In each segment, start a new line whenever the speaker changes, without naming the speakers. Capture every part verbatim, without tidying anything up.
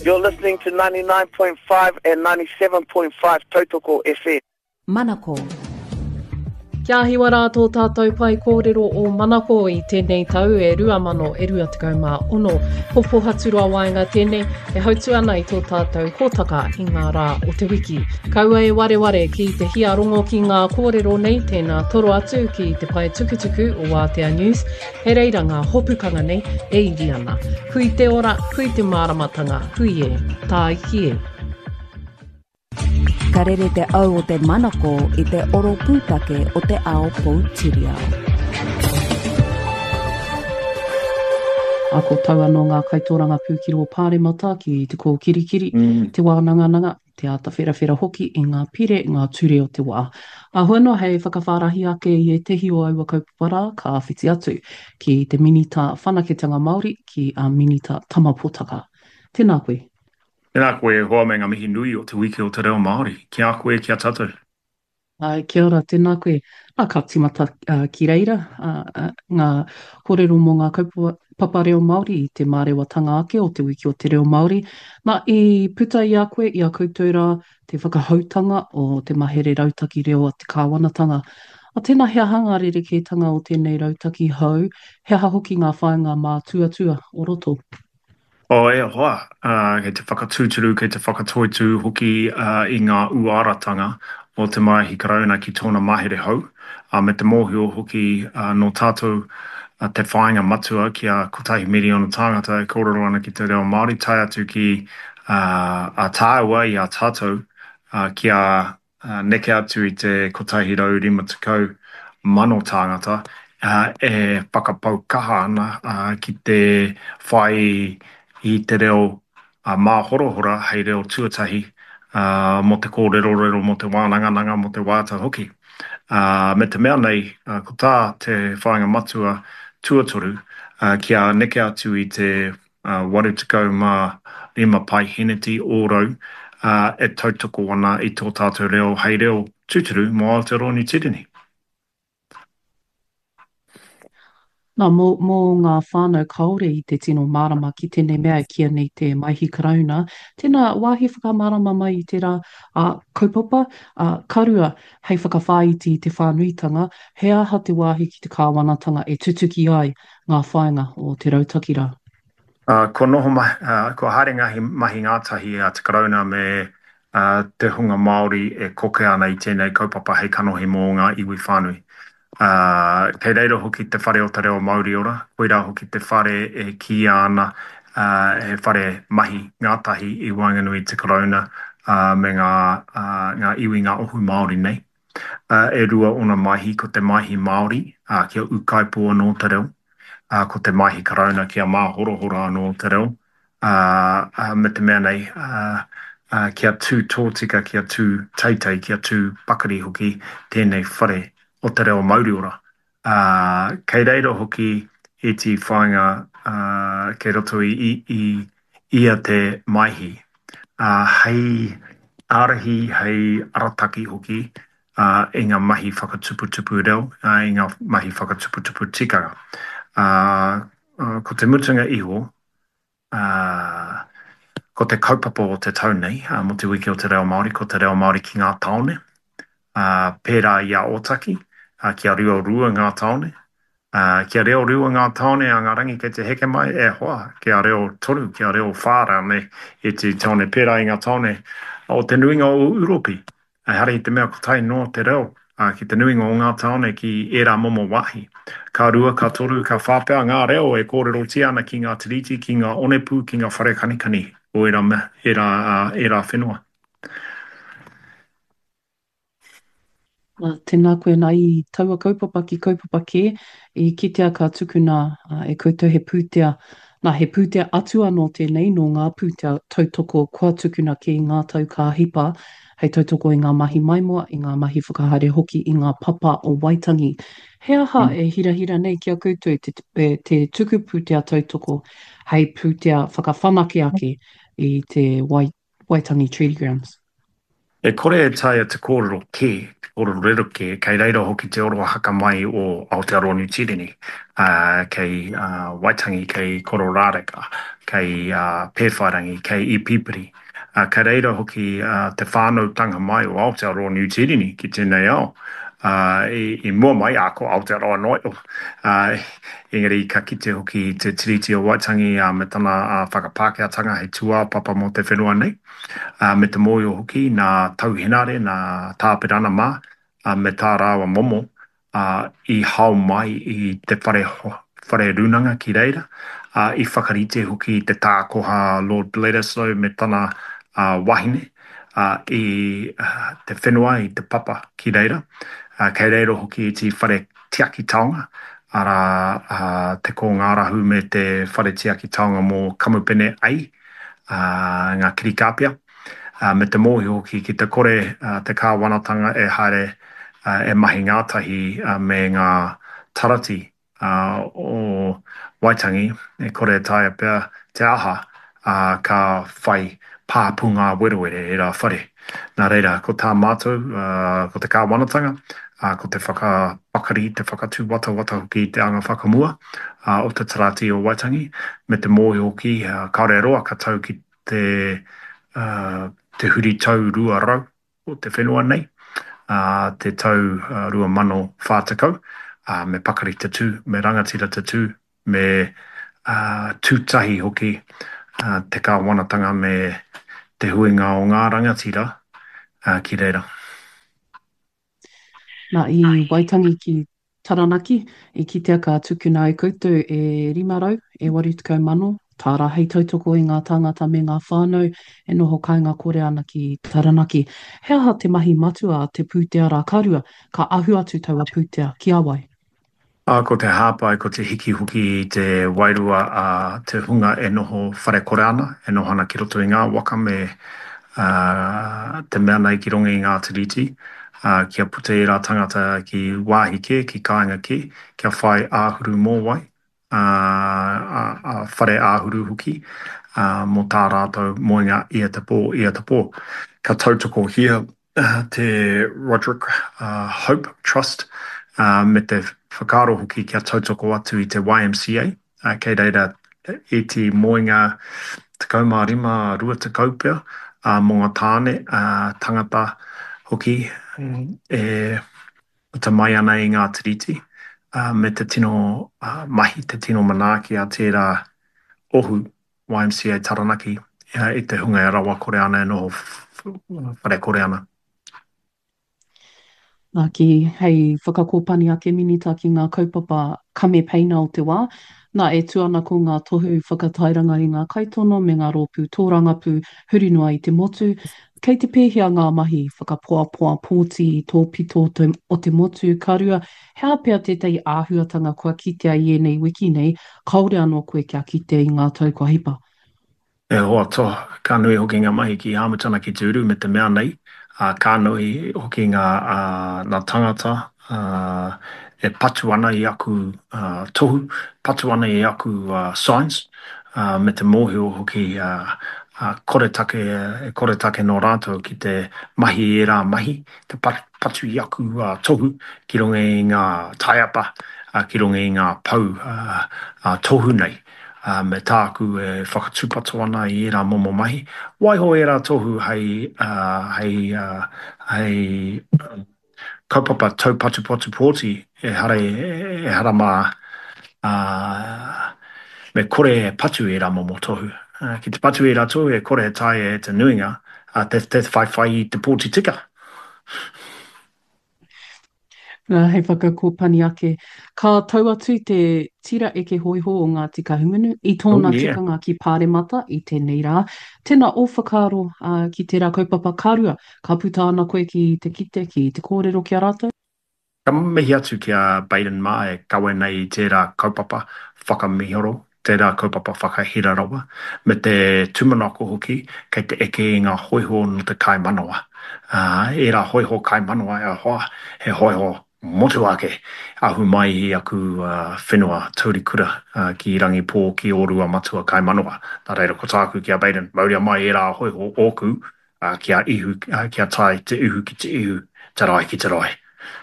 You're listening to ninety-nine point five and ninety-seven point five Tautoko F M.
Manako.
Kia hiwa rātou tātou pai kōrero o Manako i tēnei tau e rua mano e rua tekau mā ono. Ko Pohaturua Waenga tēnei e hautu ana i tō tātou hōtaka i ngā rā o te wiki. Kaua e ware ware ki te hia rongo ki ngā kōrero nei tēnā toro atu ki te pai tukutuku o Wātea News. He reira ngā hopukanga nei e iri ana. Hui te ora, hui te māramatanga, hui e, tā iki e.
Ka rere te au o te Manako i te oro pūtake o te ao Poutirihau.
Ako tau anō ngā kaitoranga pūkiro o Pāremata ki te kō kirikiri, mm. te wānanganga, te ata whera hoki i ngā pire, ngā ture o te wā. A huano hei whakawhārahi ake i e tehi o aua kaupapara ka whiti atu ki te minita whanaketanga Māori ki a minita tamapotaka. Tēnā koe.
Tēnā koe hoa me ngā mihi nui o te wiki o te reo Māori. Kia koe, kia tātou.
Ai, kia ora, tēnā koe. Nā ka timata uh, ki reira, uh, uh, ngā kōrero mō ngā kaupapa reo Māori i te mārewatanga ake o te wiki o te reo Māori. Nā i puta i a koe, i a koutura te whakahautanga o te mahere rautaki reo a te kāwanatanga. A tēnā hea hangarere ke tanga o tēnei rautaki hau, hea hoki ngā whaenga mā tuatua o roto.
O e hoa, uh, kei te whakatūturu, kei te whakatoitu hoki uh, i ngā uaratanga o te mahi karauna ki tōna mahere hau. Uh, me te mōhio hoki uh, no tātou uh, te whainga matua ki a kotahi miliona tāngata e kōrero ana ki te reo Māori, tai atu ki uh, a tāua i a tātou uh, ki a uh, neke atu i te kotahi rau rima tukau mano tāngata uh, e whakapau kaha ana uh, ki te whai i te reo uh, mā horohora hei reo tuatahi uh, mo te kōrero rero mo te wānangananga mo te wāta hoki. Uh, me te mea nei, uh, ko tā te whainga matua tuatoru uh, kia neke atu i te uh, waru tukau mā rima pai hineti ōrau uh, e tautoko ana i tō tātou reo hei reo tuturu mo Aotearoa Tirini.
Nā, mō, mō ngā whānau kaore i te tino marama ki tēnei mea kia nei te maihi karauna, tēnā wāhi whakamārama mai i te rā a kaupapa, a karua hei whakawhāiti i te whānuitanga, he aha te wāhi ki te kāwanatanga e tutuki ai ngā whaenga o te rautaki rā.
Uh, ko noho mahi, uh, ko haere ngahi mahi ngātahi a te karauna me uh, te hunga Māori e koke ana i tēnei kaupapa hei kanohi mō ngā iwi whānui. Uh, kei reira hoki te whare o te reo Māori ora, koira hoki te whare e ki ana uh, he whare mahi ngātahi i Wainganui te karauna uh, me ngā, uh, ngā iwi ngā ohu Māori nei. Uh, e rua ona mahi ko te mahi Māori uh, kia ukaipo anō te reo, uh, ko te mahi karauna kia mā horohora anō te reo, uh, uh, me te mea nei, uh, uh, kia tū tōtika, kia tū teitei, kia tū pakari hoki tēnei whare o te reo Māoriora. Uh, kei reira hoki e ti whainga uh, kei roto i, i, i ia te maihi. Uh, hei arahi, hei arataki hoki uh, i ngā mahi whakatuputupu reo, uh, i ngā mahi whakatuputupu tikanga. Uh, uh, ko te mutunga iho, uh, ko te kaupapa o te tau nei, uh, mo te wiki o te reo Māori, ko te reo Māori ki ngā taone, uh, pērā i a otaki, Uh, kia reo rua ngā taone. Uh, kia reo rua ngā taone a ngā rangi kei te heke mai e hoa. Kia reo toru, kia reo whāra me e te taone pērā i ngā taone o te nuinga o Uropi. Uh, hare i te mea kotai no te reo uh, ki te nuinga o ngā taone ki era momo wahi. Ka rua, ka toru, ka whāpea ngā reo e kōrero ti ana ki ngā tiriti, ki ngā onepu, ki ngā whare kanikani o era, era, uh, era whenua.
Uh, tēnā koe nā i taua kaupapa ki kaupapa ke, i kitea ka tukuna uh, e koutou he pūtea, nā he pūtea atu anō tēnei no ngā pūtea tautoko kua tukuna ki ngā tau ka hipa, hei tautoko i ngā mahi maimoa, i ngā mahi whakahare hoki, i ngā papa o Waitangi. He aha mm. e hira hira nei kia koutou te, te, te tuku pūtea tautoko, hei pūtea whakawhanake ake i te Wai, Waitangi Treaty Grounds.
E kore e taia te kōrero ke, te kōrero rero ke, kei reira hoki te oro haka mai o Aotearoa New Zealand, uh, kei uh, Waitangi, kei Kororareka, kei uh, Pēwhairangi, kei Ipipiri. Uh, kei reira hoki uh, te whānau tanga mai o Aotearoa New Zealand ki tēnei ao. Uh, i, i mua mai a ko Aotearoa Noi. Uh, engari ka kite hoki te tiriti o Waitangi uh, me tana uh, whakapākeatanga hei tua papa mo te whenua nei. Uh, me te moe o hoki, nā tauhenare, nā tāpirana mā, uh, me tā rāwa momo, uh, i hau mai i te whare, whare runanga ki reira, uh, i whakarite hoki te tākoha Lord Bledisloe me tana uh, wahine, uh, i uh, te whenua, i te papa ki reira, uh, kei reira hoki i te whare tiaki taonga, ara uh, te ko ngā rahu me te whare tiaki taonga mō kamupene ai, uh, ngā kirikāpia. Uh, me te mōhi hoki ki te kore uh, te kāwanatanga e haere uh, e mahi ngātahi uh, me ngā tarati uh, o Waitangi e kore taia pia te aha uh, ka whai pāpunga werewere e rā whare. Nā reira, ko tā mātou, uh, ko te kāwanatanga, uh, ko te whakapakari, te whakatū wata wata hoki te anga whakamua uh, o te tarati o Waitangi, me te mōhi hoki uh, kaore roa ka tau ki te uh, te huri tau rua rau o te whenua nei, uh, te tau uh, rua mano whātakau, uh, me pakari te tū, me rangatira te tū, me uh, tūtahi hoki uh, te kāwanatanga me te huinga o ngā rangatira uh, ki reira.
Nā i Waitangi ki Taranaki, i ki te aka tukuna i koutou e rimarau, e warutukau mano, tā rā hei tautoko i ngā tāngata me ngā whānau, e noho kāinga kore ana ki Taranaki. He aha te mahi matua te pūtea rā karua, ka ahu atu taua pūtea ki awai?
A ko te hāpai, ko te hiki huki i te wairua a te hunga e noho whare kore ana, e noho ana ki roto i ngā waka me uh, te mea nei ki rongi i ngā tiriti, uh, kia pute i rā tangata ki wāhi ke, ki kāinga ke, kia whai āhuru mō wai, uh, a, a whare āhuru huki, uh, mō tā rātou moinga ia te pō, ia te pō. Ka tautoko hia uh, te Roderick uh, Hope Trust, uh, me te whakaro hoki kia tautoko atu i te Y M C A, uh, kei reira i te moinga te kaumā rima rua te kaupea, uh, mō ngā tāne uh, tangata hoki e te mai ana i ngā tiriti, uh, me te tino uh, mahi, te tino manaaki a tērā ohu Y M C A Taranaki, uh, i te hunga e rawa kore ana e noho whare kore ana.
Nā ki hei whakakōpani ake minita ki ngā kaupapa kame peina o te wā, nā e tuana ko ngā tohu whakatairanga i ngā kaitono me ngā rōpū tōrangapū hurinua i te motu. Kei te pēhea ngā mahi whakapoapoa pōti i tō pito te, o te motu karua, hea pia tētai āhuatanga kua kitea i enei wiki nei, kaore anō koe kia kite i ngā tau kua hipa.
E hoa toa, ka nui hoki ngā mahi ki Āmutana ki te uru me te mea nei, uh, ka nui hoki ngā, uh, ngā tangata uh, e patu ana i aku uh, tohu, patu ana i aku uh, science, uh, me te mōhio hoki uh, uh, kore take, e kore take no rātou ki te mahi e rā mahi, te pat, patu i aku uh, tohu, ki ronge i ngā taiapa, uh, ki ronge i ngā pau uh, uh, tohu nei. Uh, me tāku e whakatūpato ana i era momo mahi. Waiho e rā tohu hei, uh, hei, uh, hei um, kaupapa tau patu patu pōti e hara, e, e hara mā uh, me kore e patu e rā momo tohu. Uh, ki te patu e rā tohu e kore e tai e te nuinga, uh, te, te whai whai i te pōti tika.
Nā hei whakakōpani ake. Ka tau atu te tira eke hoiho o ngā tika humunu i tōna
Oh, yeah.
tikanga ki Pāremata i tēnei rā. Tēnā o whakaro uh, ki tērā kaupapa karua. Ka puta ana koe ki te kite, ki te kōrero ki a rātou?
Ka mihi atu ki a Baden Mā e kawe nei i tērā kaupapa whakamihoro, tērā kaupapa whakahira rawa, me te tumanako hoki, kei te eke i ngā hoiho no te kai manawa. Uh, e rā hoiho kai manawa e hoa, he hoiho motu ake, ahu mai i aku uh, whenua taurikura uh, ki rangi pō ki orua matua kai manawa. Nā reira ko tāku ki a Baden, mauria mai e rā hoiho ōku, uh, kia ihu, uh, kia tai te ihu ki te ihu, te rai ki te rai.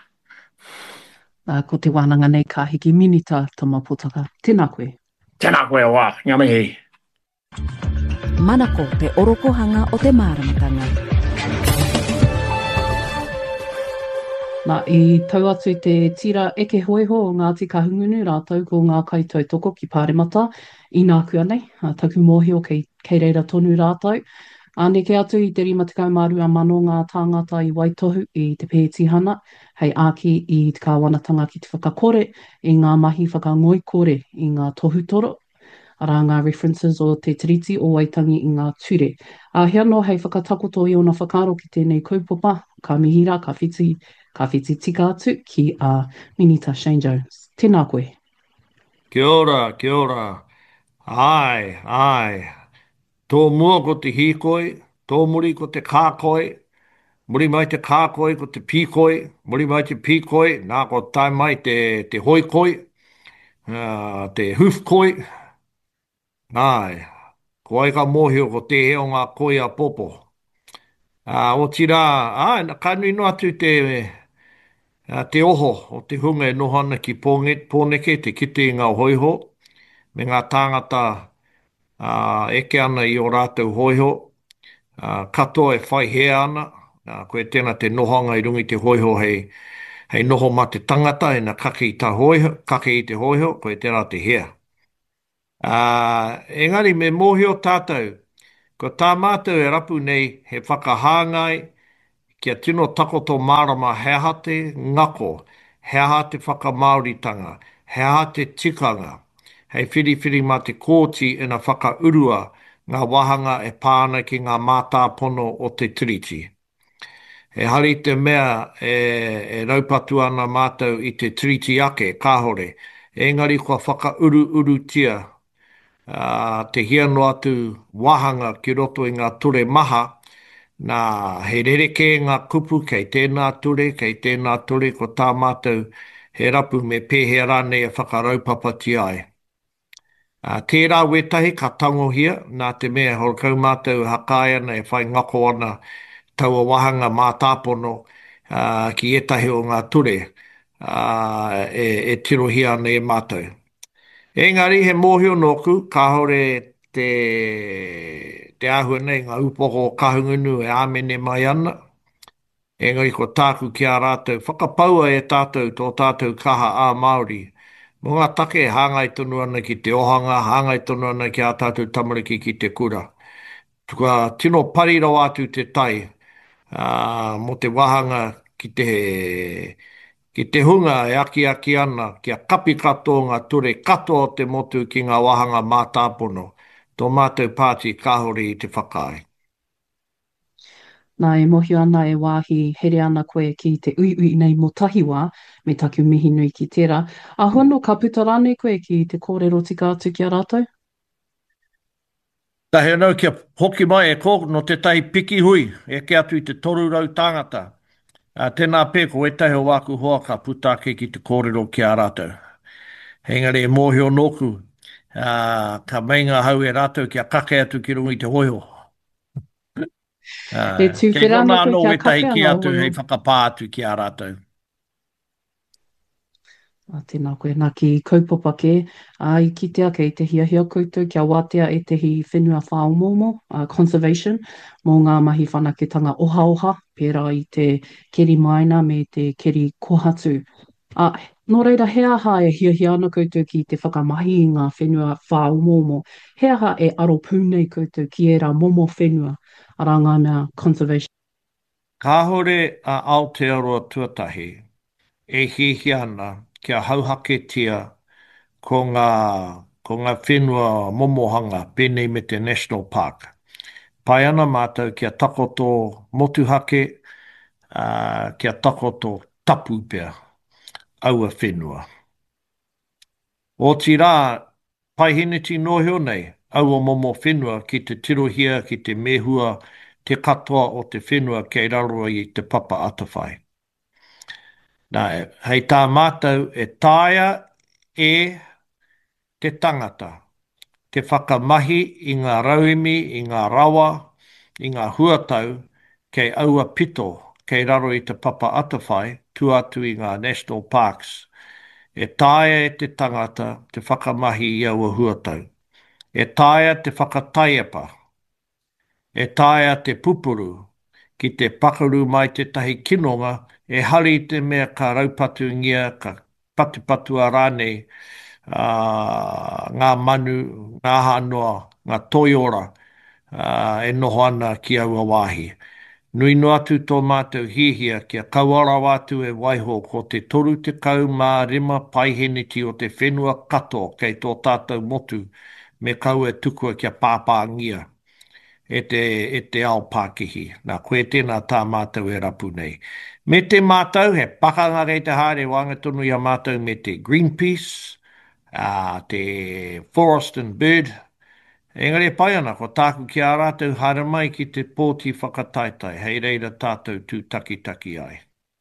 Uh, ko te wānanga nei ka hiki minita tama potaka. Tēnā koe.
Tēnā koe wā, ngā mihi.
Manako te orokohanga o te māramatanga.
Nā, i tau atu te tira eke hoiho o Ngāti Kahungunu rātou ko ngā kaitou toko ki Pāremata i nā kua nei, taku mōhio kei, kei reira tonu rātou. Aneke atu i te rima tekau mārua mano ngā tāngata i Waitohu i te pētihana, hei āki i te kāwanatanga ki te whakakore, i ngā mahi whakangoikore i ngā tohutoro, ara ngā references o te tiriti o Waitangi i ngā ture. A hea no hei whakatakoto i ona whakaro ki tēnei kaupapa, ka mihira, ka whiti, ka whiti tika atu ki a uh, Minita Shane Jones. Tēnā koe.
Kia ora, kia ora. Ai, ai. Tō mua ko te hīkoi, tō muri ko te kākoi, muri mai te kākoi ko te pīkoi, muri mai te pīkoi, nā ko tai mai te, te hoikoi, uh, te hufkoi. Ai, ko ai ka mōhio ko te heo ngā koi a popo. Uh, o tira, ai, na kanui no atu te, uh, te oho o te hunga e nohana ki pōnge, pōneke, te kite i ngā hoiho, me ngā tāngata uh, eke ana i o rātou hoiho, uh, katoa e whai hea ana, uh, koe tēnā te nohanga i rungi te hoiho hei, hei noho ma te tangata, e na kake i, ta hoiho, kake i te hoiho, koe tēnā te hea. Uh, engari me mōhio tātou, ko tā mātou e rapu nei he whakahāngai kia tino takoto mārama hea te ngako, hea te whakamauritanga, hea te tikanga, hei whiriwhiri mā te kōti e na whakaurua ngā wahanga e pāna ki ngā mātāpono o te tiriti. E hari te mea e, e raupatu ana mātou i te tiriti ake, kāhore, engari kua whakauru uru tia, Uh, te hiano atu wahanga ki roto i ngā ture maha, nā he rereke ngā kupu kei tēnā ture, kei tēnā ture, ko tā mātou he rapu me pēhea rānei e whakaraupapa ti ai. Uh, tērā wetahi ka tangohia, nā te mea horkau mātou hakai ana e whai ngako ana taua wahanga mā tāpono uh, ki etahi o ngā ture uh, e, e tirohia ana e mātou. Engari he mōhio noku, ka hore te, te ahua nei ngā upoko o kahungunu e āmene mai ana. Engari ko tāku ki a rātou, whakapaua e tātou tō tātou kaha a Māori. Mo ngā take e hāngai tonu ana ki te ohanga, hāngai tonu ana ki a tātou tamariki ki te kura. Tukua tino parirau atu te tai, uh, mo te wahanga ki te... Ki te hunga e aki aki ana, kia kapi katoa ngā ture katoa o te motu ki ngā wahanga mā tāpono, tō mātou pāti kāhori i te whakai.
Nā e mohi ana e wāhi here ana koe ki te ui ui nei mo tahiwa, me taku mihi nui ki tērā. A hono ka puta rānei koe ki te kōrero tika atu ki a rātou?
Tahe anau kia hoki mai e kō no te tahi piki hui, e ke atu i te toru rau tāngata. Uh, tēnā pē ko e tahi o wāku hoa ka putake ki te kōrero ki a rātou. Engari e mōhio nōku, uh, ka mainga hau e rātou ki a kake atu ki rungi te hoiho. Uh,
He tūwhera ana koe kia kake
ki
ana
atu,
hoiho.
hei whakapā atu ki a rātou.
A tēnā koe, nā ki kaupapa ke, a i kitea kei te hiahia koutou kia wātea e tehi whenua whaomomo, uh, conservation, mō ngā mahi whanaketanga oha oha, pērā i te keri maina me te keri kohatu. A nō reira, he aha e hiahia ana koutou ki te whakamahi i ngā whenua whaomomo. He aha e aro pūnei koutou ki e rā momo whenua, ara ngā mea conservation.
Kāhore a Aotearoa tuatahi, e hihi ana kia hauhaketia ko ngā, ko ngā whenua momohanga pēnei me te National Park. Pai ana mātou kia takoto motuhake, uh, kia takoto tapu pia, aua whenua. O tira, pai hiniti nohio nei, aua momo whenua ki te tirohia, ki te mehua, te katoa o te whenua kei raroa i te papa atawhai. Nā, hei tā mātou e tāia e te tangata, te whakamahi i ngā rauemi, i ngā rawa, i ngā huatau, kei aua pito, kei raro i te papa atawhai, tu atu i ngā National Parks. E tāia e te tangata te whakamahi i aua huatau. E tāia te whakataiapa. E tāia te pupuru ki te pakaru mai te tahi kinonga e hari te mea ka raupatu ngia, ka patupatu a rānei, uh, ngā manu, ngā hanoa, ngā toiora, uh, e noho ana ki aua wāhi. Nui no atu tō mātou hihia kia kauara wātu e waiho ko te toru te kau mā rima paiheniti o te whenua kato kei tō tātou motu me kau e tukua kia pāpāngia e te, e te ao Pākihi. Nā koe tēnā tā mātou e rapu nei. Me te mātou he pakanga rei te haere wanga tonu i a mātou me te Greenpeace, uh, te Forest and Bird. Engari pai ana, ko tāku ki a rātou hara mai ki te pōti whakataitai, hei reira tātou tū taki taki ai.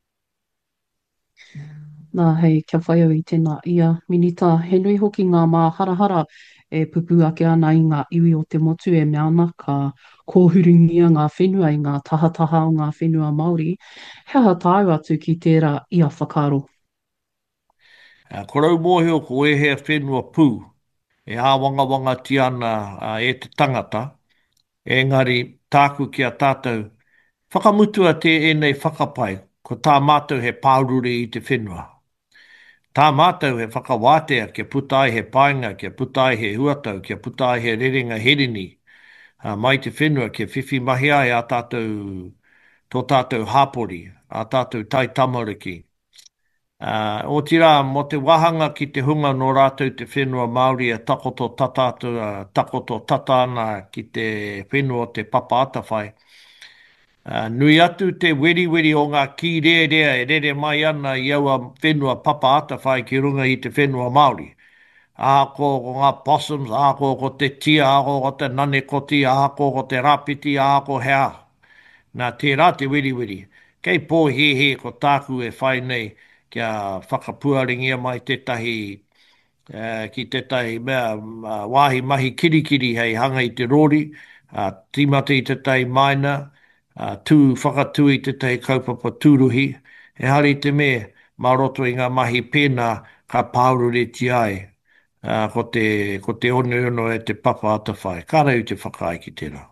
Nā hei, kia whai au i tēnā ia minita. He nui hoki ngā mā harahara e pupu ake ana i ngā iwi o te motu e mea ana ka kōhurungia ngā whenua i ngā tahataha o ngā whenua Māori. He aha tāu atu ki tērā ia whakaro?
Uh, ko rau mōhio ko e hea whenua pū, e ā wanga wanga ti ana uh, e te tangata, engari tāku ki a tātou whakamutua te e nei whakapai, ko tā mātou he pāururi i te whenua. Tā mātou he whakawātea kia putai he painga, kia putai he huatau, kia putai he rerenga herini, uh, mai te whenua kia whiwhi mahi ai a tātou, tō tātou hāpori, a tātou tai tamariki. Uh, o tira, mo te wahanga ki te hunga no rātou te whenua Māori a takoto tatatu, uh, takoto tatana ki te whenua te papa atawhai. Uh, nui atu te weri weri o ngā ki rea rea e rere mai ana i aua whenua papa atawhai ki runga i te whenua Māori. Āko ko ngā possums, āko ko te tia, āko ko te nanekoti, āko ko te rapiti, āko hea. Nā tērā te weri weri. Kei pō he he ko tāku e whai nei kia whakapuaringia mai tētahi, uh, ki tētahi mea uh, wāhi mahi kirikiri hei hanga i te rori, uh, timata i tētahi maina, uh, tū whakatū i tētahi kaupapa tūruhi, e hari te me mā roto i ngā mahi pēnā ka pāurure ti ai, uh, ko te, ko te ono ono e te papa atawhai. Kāra u te whakai ki tērā.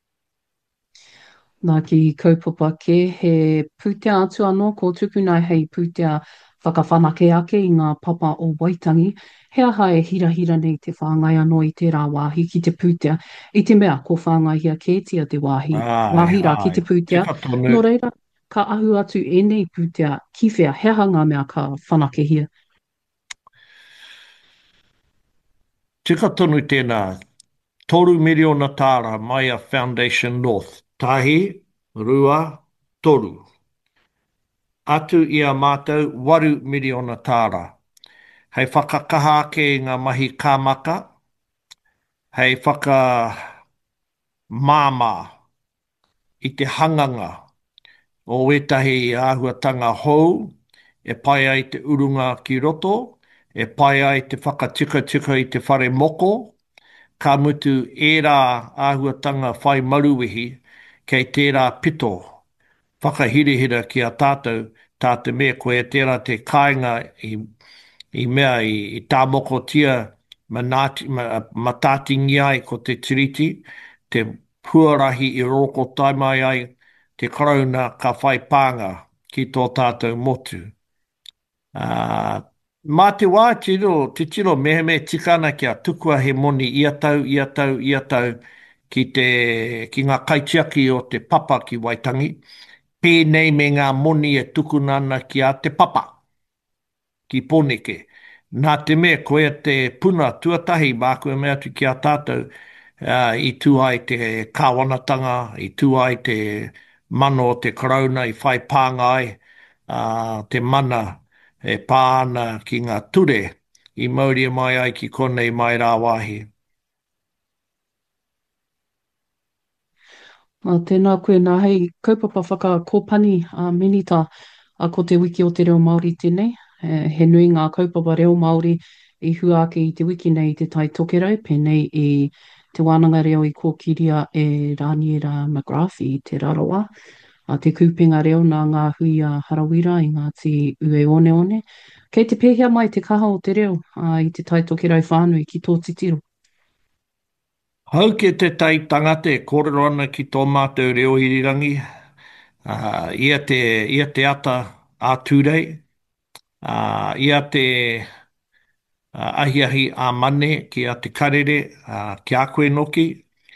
Nā ki kaupapa ke, he pūtea atu anō, ko tukunai hei pūtea whakawhanake ake i ngā papa o Waitangi. He aha e hira hira nei te whāngai anō i tērā wāhi ki te pūtea. I te mea, ko whāngai hia kētia te wāhi,
Ai,
wāhi rā
ai,
ki te pūtea.
tika tonu.
Nō reira, ka ahu atu e nei pūtea ki whea, he aha ngā mea ka whanake hia.
Tika tonu tēnā, toru miriona tāra Maya Foundation North. Tahi, rua, toru. Atu i a mātou, waru miriona tāra. Hei whakakaha ake i ngā mahi kāmaka, hei whaka māmā i te hanganga o wetahi āhuatanga hou, e pai ai te urunga ki roto, e pai ai te whakatika tika i te whare moko, ka mutu ērā āhuatanga whai maruwihi kei tērā pito, whakahirihira ki a tātou, tātou mea koe e tērā te kāinga i, i mea i, i tā moko tia manati, ma, matātingi ai ko te tiriti, te puarahi i roko taimai ai, te karauna ka whai pānga ki tō tātou motu. Uh, mā te wā tiro, te tiro mehe me tikana kia tukua he moni ia tau, ia tau, ia tau ki, te, ki ngā kaitiaki o te papa ki Waitangi. Pēnei me ngā moni e tukunana ki a te papa ki Pōneke. Nā te mea koe te puna tuatahi mā koe mea tu ki a tātou uh, i tū ai te kāwanatanga, i tū ai te mano o te karauna i whai pānga ai, uh, te mana e pāna ki ngā ture i mauria mai ai ki konei mai rā wāhi.
Mā tēnā koe nā hei kaupapa whakakōpani a uh, minita a ko te wiki o te reo Māori tēnei. He, he nui ngā kaupapa reo Māori i hua ake i te wiki nei i te tai tokerau, pēnei i te wānanga reo i kōkiria e Raniera McGrath i te raroa. A te kūpinga reo nā ngā hui a Harawira i ngā ti ue one one. Kei te pēhea mai te kaha o te reo a, i te taitoke rau whānui ki tō titiro.
Hau ke te tai tangate e kōrero ana ki tō mātou reo irirangi. Uh, ia, te, ia te ata ātūrei. Uh, ia te uh, ahiahi a mane ki a te karere uh, ki a koe noki.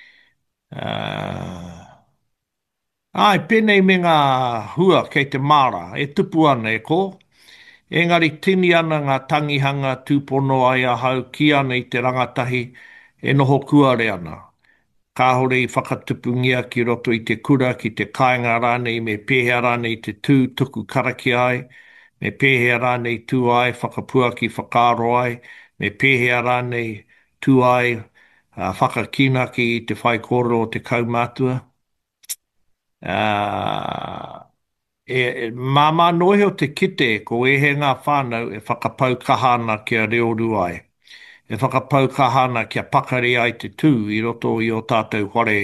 Uh, ai, pēnei me ngā hua kei te māra, e tupu ana e ko. Engari tini ana ngā tangihanga tūpono ai a hau ki ana i te rangatahi e noho kuare ana. Ka hore i whakatupungia ki roto i te kura ki te kāinga rānei me pēhea rānei te tū tuku karaki ai, me pēhea rānei tū ai whakapua ki whakaaro ai, me pēhea rānei tū ai uh, whakakina ki te whai kōrero o te kaumātua. Uh, e, e, Māma noe o te kite ko e he ngā whānau e whakapau kahana kia reo ruai. E whakapau kahana kia pakari ai te tū i roto i o tātou whare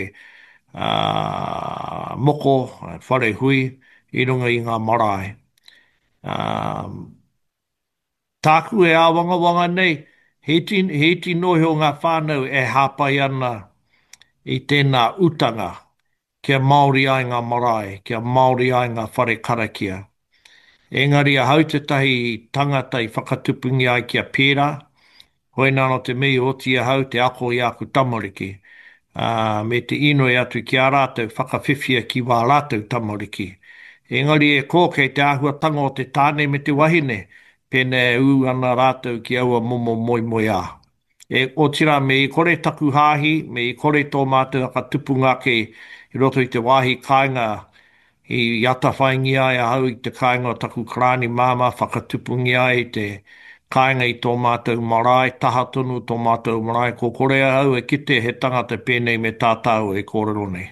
uh, moko, whare hui, i runga i ngā marae. Um, tāku e āwanga wanga nei, he ti, he ti noe o ngā whānau e hāpai ana i tēnā utanga, kia Māori ai ngā marae, kia Māori ai ngā whare karakia. Engari a hau te tahi tangata i whakatupungi ai kia pērā, hoi nāno te mei o tia hau te ako i aku tamariki. Uh, me te inoe atu ki a rātou whakawhiwhia ki wā rātou tamariki. Engari e kō kei te āhua tanga o te tāne me te wahine, pēnei ū ana rātou ki aua momo moi moi a. E o tira me i kore taku hāhi, me i kore tō mātou aka tupunga ke i roto i te wāhi kāinga i ata whaingi ai a hau i te kāinga o taku krāni māma whakatupungi ai i te kāinga i tō mātou marae, taha tonu tō mātou marae, ko kore a hau e kite he tangata pēnei me tātau e kōrero nei.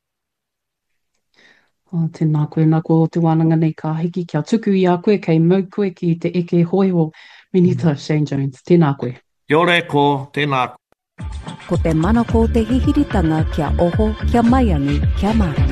O, tēnā koe, nā ko te wānanga nei ka hiki kia tuku i a koe, kei mau koe ki te eke hoiho Minita Shane Jones. Tēnā koe.
Kia ora e ko, tēnā koe.
Ko te mana ko te hihiritanga kia oho, kia maiangi, kia marama.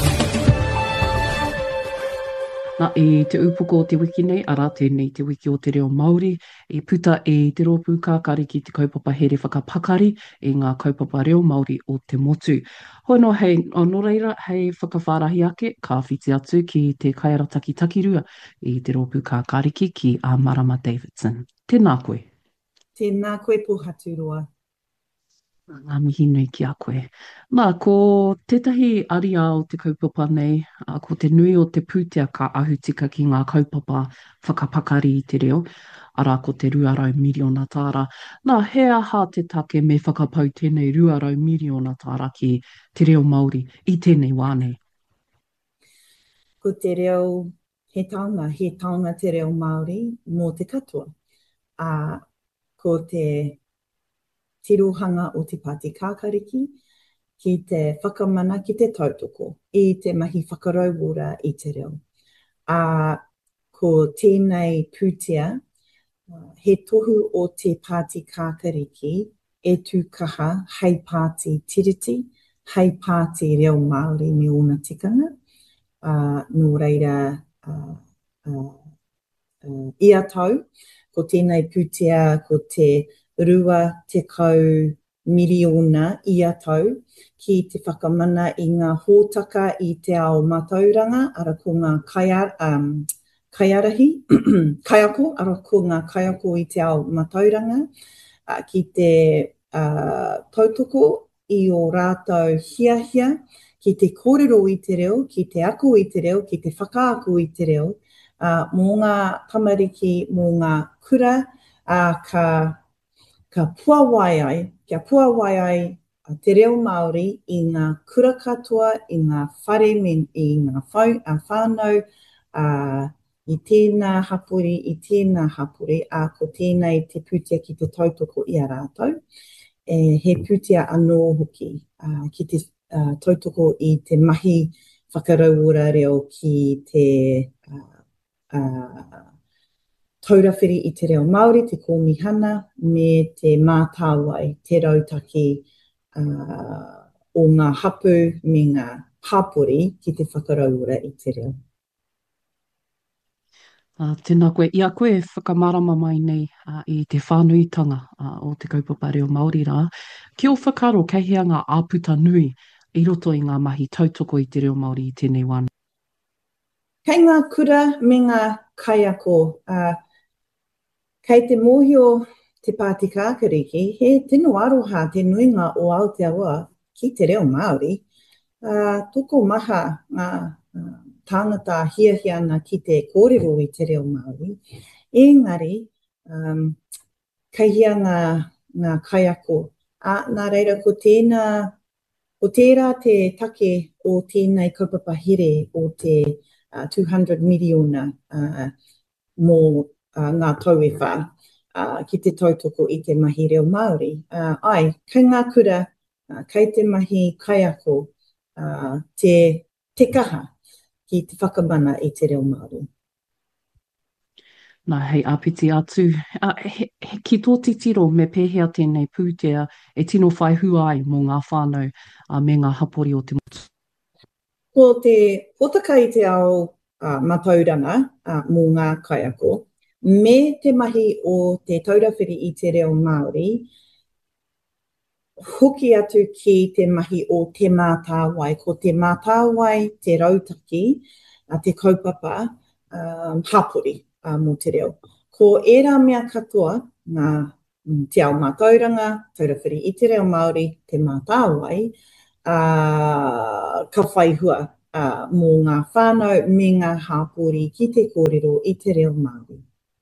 Nā, i te upuko o te wiki nei, ara tēnei te wiki o te reo Māori, i puta e te rōpū kākari ki te kaupapa here whakapakari i ngā kaupapa reo Māori o te motu. Hoi no, hei, o no reira, hei whakawhārahi ake, ka whiti atu ki te kaiarataki takirua i te rōpū kākariki ki a Marama Davidson. Tēnā koe.
Tēnā koe Pōhaturoa.
Ngā mihi nui ki a koe. Nā, ko tētahi aria o te kaupapa nei, a, ko te nui o te pūtea ka ahutika ki ngā kaupapa whakapakari i te reo, ara ko te ruarau miliona tāra. Nā, he aha te take me whakapau tēnei ruarau miliona tāra ki te reo Māori i tēnei wānei?
Ko te reo, he taonga, he taonga te reo Māori mō te katoa. A, ko te tirohanga o te Pāti Kākariki, ki te whakamana ki te tautoko, i te mahi whakarauora i te reo. A ko tēnei pūtea, he tohu o te Pāti Kākariki e tūkaha hei Pāti Tiriti, hei Pāti Reo Māori me ona tikanga. Uh, nō reira uh, uh, uh, ia tau, ko tēnei pūtea, ko te rua te kau miliona ia tau ki te whakamana i ngā hōtaka i te ao matauranga, ara ko ngā kaiar, um, kaiarahi, kaiako, ara ko ngā kaiako i te ao matauranga, uh, ki te uh, tautoko i o rātou hiahia, ki te kōrero i te reo, ki te ako i te reo, ki te whakaako i te reo, uh, mō ngā tamariki, mō ngā kura, uh, ka Ka puawai ai, kia puawai ai a te reo Māori i ngā kura katoa, i ngā whare, i ngā whau, a whānau, a, i tēnā hapuri, i tēnā hapuri, a ko tēnei te pūtea ki te tautoko i a rātou. E, he pūtea anō hoki a, ki te a, tautoko i te mahi whakarauora reo ki te a, a, taurawhiri i te reo Māori, te kōmihana, me te mātāwai, te rautaki uh, o ngā hapu me ngā pāpori ki te whakaraura i te reo.
Uh, tēnā koe, ia koe whakamarama mai nei uh, i te whānuitanga uh, o te kaupapa reo Māori rā. Ki o whakaro kei hea ngā āputa nui i roto i ngā mahi tautoko i te reo Māori i tēnei wāna.
Kei ngā kura me ngā kaiako, uh, kei te mōhio te Pāti Kākariki, he tino aroha te nuinga o Aotearoa ki te reo Māori. Uh, toko maha ngā uh, tāngata hiahiana ki te kōrero i te reo Māori. Engari, um, kei hea ngā, ngā kaiako. A, nā reira, ko tēnā, ko tērā te take o tēnei kaupapa here o te uh, two hundred miliona uh, mō uh, ngā tau e whā uh, ki te tautoko i te mahi reo Māori. Uh, ai, kei ngā kura, uh, kei te mahi kaiako, uh, te, te kaha ki te whakamana i te reo Māori.
Nā, hei āpiti atu. Uh, he, he, ki tō titiro me pēhea tēnei pūtea e tino whai hua ai mō ngā whānau uh, me ngā hapori o te motu.
Ko te potaka i te ao uh, matauranga uh, mō ngā kaiako, me te mahi o te taurawhiri i te reo Māori, hoki atu ki te mahi o te mātāwai. Ko te mātāwai, te rautaki, uh, te kaupapa, um, hapori. Uh, mō te reo. Ko ērā mea katoa, ngā mm, te ao mātauranga, taurawhiri i te reo Māori, te mātāwai, uh, ka whaihua uh, mō ngā whānau me ngā hapori ki te kōrero i te reo Māori.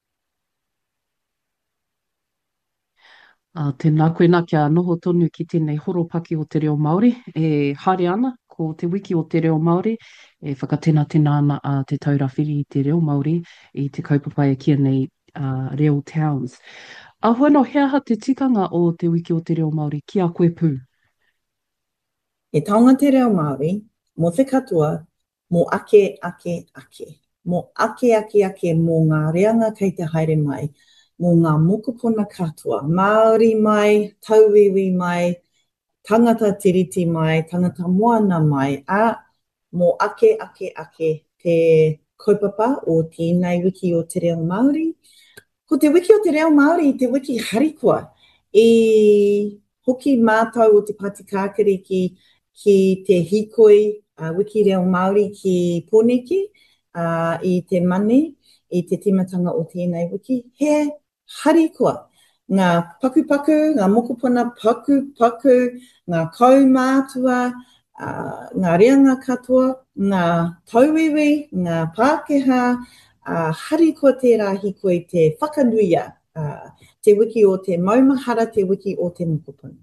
Uh, tēnā koe nā kia noho tonu ki tēnei horopaki o te reo Māori, e haere ana ko te wiki o te reo Māori, e whakatena tēnā ana a te taurawhiri i te reo Māori i te kaupapa e kia nei uh, reo towns. A hono heaha te tikanga o te wiki o te reo Māori ki a koe pū?
E taonga te reo Māori, mo te katoa, mo ake, ake, ake. Mo ake, ake, ake, mo ngā reanga kei te haere mai, mo ngā mokopuna katoa, Māori mai, tauiwi mai, tangata tiriti mai, tangata moana mai, a mō ake, ake, ake te kaupapa o tēnei wiki o te reo Māori. Ko te wiki o te reo Māori, te wiki harikoa, i hoki mātau o te Pāti Kākariki ki te hikoi uh, wiki reo Māori ki Pōneke, uh, i te mani, i te timatanga o tēnei wiki, he harikoa. Ngā paku-paku, ngā mokopuna paku-paku, ngā kaumātua, uh, ngā reanga katoa, ngā tauiwi, ngā Pākehā, uh, harikoa tērā hikoi te whakanuia, uh, te wiki o te maumahara, te wiki o te mokopuna.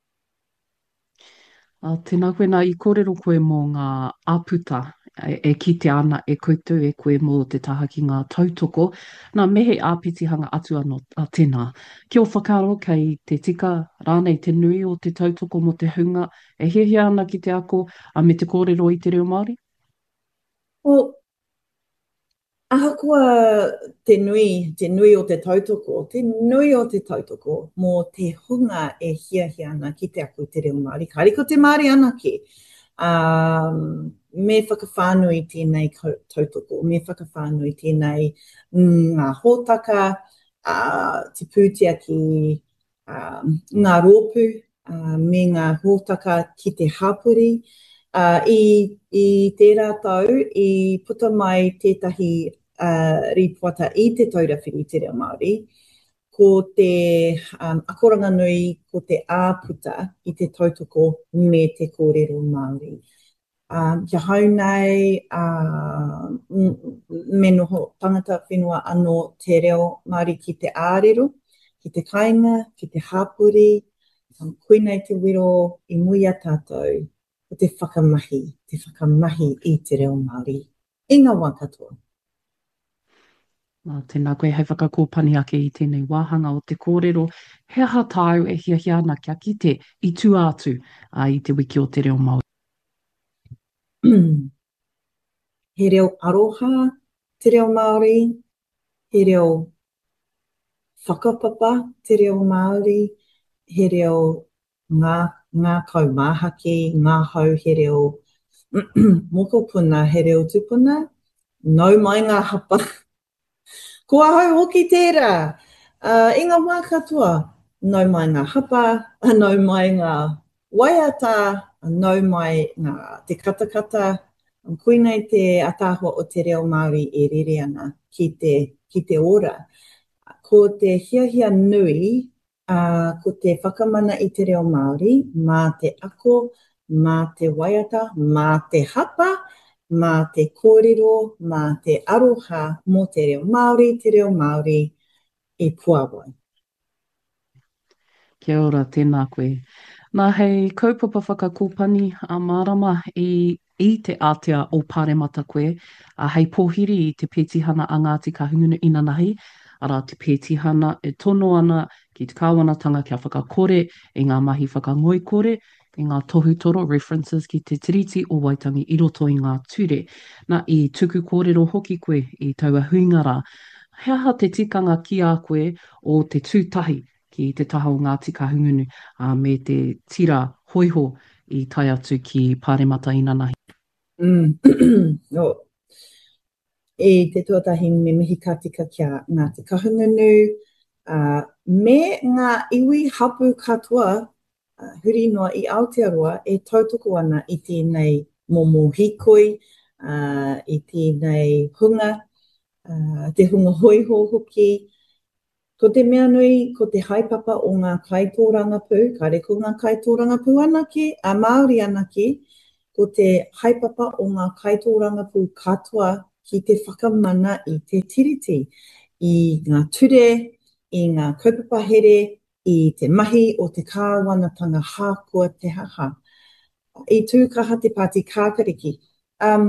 Uh, tēnā koe nā i kōrero koe mō ngā āputa e, e kite ana e koutou e koe mō te taha ki ngā tautoko. Nā mehe āpitihanga atu anō a tēnā. Kia o whakaro kei te tika rānei te nui o te tautoko mo te hunga e hehea ana ki te ako a me te kōrero i te reo Māori?
Well, ahakoa te nui, te nui o te tautoko, te nui o te tautoko mō te hunga e hiahia ana ki te ako te reo Māori. Kariko te Māori anake. Um, me whakawhānui tēnei tautoko, me whakawhānui tēnei mm, ngā hōtaka, uh, te pūtea ki uh, ngā rōpū, uh, me ngā hōtaka ki te hapori. Uh, i, I tērā tau, i puta mai tētahi uh, ripuata i te taurawhiri te reo Māori, ko te um, akoranga nui, ko te āputa i te tautoko me te kōrero Māori. Um, kia hau nei, uh, me noho tangata whenua anō te reo Māori ki te ārero, ki te kāinga, ki te hapori, um, koinei te wiro i muia tātou, o te whakamahi, te whakamahi i te reo Māori. I ngā wā katoa.
Nā, tēnā koe hei whakakōpani ake i tēnei wāhanga o te kōrero. He aha tāu e hiahia ana kia kite i tū atu uh, i te wiki o te reo Māori.
He reo aroha te reo Māori, he reo whakapapa te reo Māori, he reo ngā, ngā kaumāhaki, ngā hau he reo mokopuna, he reo tupuna, nau mai ngā hapa. Kua hau hoki tērā, uh, i ngā wā katoa, nau mai ngā hapa, nau mai ngā waiata, nau mai ngā te katakata, koinei te atahua o te reo Māori e rere ana ki te, ki te ora. Ko te hiahia nui, uh, ko te whakamana i te reo Māori, mā te ako, mā te waiata, mā te hapa, mā te kōrero, mā te aroha mō te reo Māori, te reo Māori e puawai.
Kia ora, tēnā koe. Nā hei kaupapa whakakōpani a mārama i, i te ātea o Pāremata koe, a hei pōhiri i te pētihana a Ngāti Kahungunu Inanahi, ara te pētihana e tono ana ki te kāwanatanga kia whakakore, i ngā mahi whakangoikore, i ngā tohutoro references ki te tiriti o Waitangi i roto i ngā ture. Nā i tuku kōrero hoki koe i taua huingara, he aha te tikanga ki a koe o te tūtahi ki te taha o Ngāti Kahungunu uh, me te tira hoiho i tai atu ki Pāremata Inanahi.
Mm. no. E te tuatahi me mihi katika kia Ngāti Kahungunu, uh, me ngā iwi hapu katoa, uh, huri noa i Aotearoa, e tautoko ana i tēnei momo hikoi, uh, i tēnei hunga, uh, te hunga hoiho hoki. Ko te mea nui, ko te haipapa o ngā kaitōrangapū, kare ko ngā kaitōrangapū anaki, a Māori anaki, ko te haipapa o ngā kaitōrangapū katoa ki te whakamana i te tiriti, i ngā ture, i ngā kaupapa here, i te mahi o te kāwanatanga hākua te haha. I tūkaha te pāti kākariki. Um,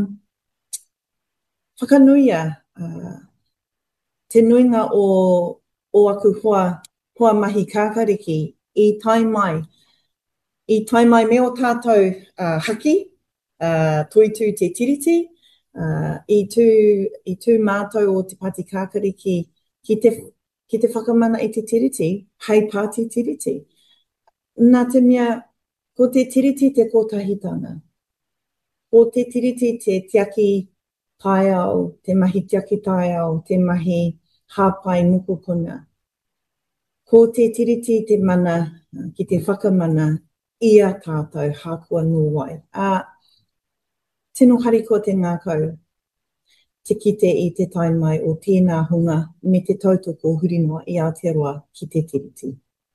whakanuia, uh, te nuinga o o aku hoa, hoa mahi kākariki i tai mai. I tai mai me o tātou uh, haki, uh, toitu te tiriti, uh, i, tū, i tū mātou o te pāti kākariki ki te, ki te whakamana i te tiriti, hei pāti tiriti. Nā te mea, ko te tiriti te kotahitanga. Ko te tiriti te tiaki tai au, te mahi tiaki tai au, te mahi hāpai mukupuna. Ko te tiriti te mana, ki te whakamana, ia tātou hākua nuai. A, tino hari ko te ngākau, te kite i te taimai o tēnā hunga me te tautoko huri noa i Aotearoa ki te tiriti.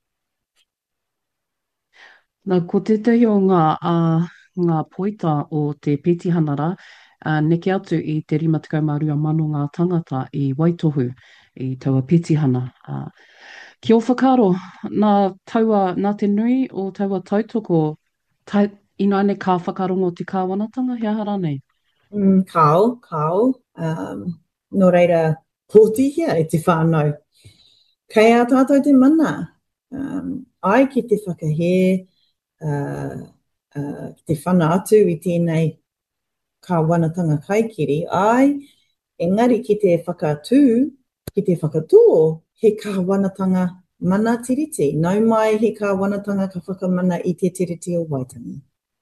Nā, ko te tehi o ngā, uh, ngā poita o te pētihanara, uh, neke atu i te rima tekau mā rua mano ngā tangata i Waitohu, i taua pētihana. Uh, Ki o whakaro, nā, taua, nā te nui o taua tautoko, tai, ina ane ka whakarongo te kāwanatanga, hea hara nei?
Mm, kao, kao. Um, no reira, pōtihia e te whānau. Kei a tātou te mana. Um, ai ki te whakahe, uh, uh, te whana atu i tēnei kāwanatanga kaikiri, ai, engari ki te whakatū, ki te whakatū, he kāwanatanga mana tiriti. Nau mai he kāwanatanga ka whakamana i te tiriti o Waitangi.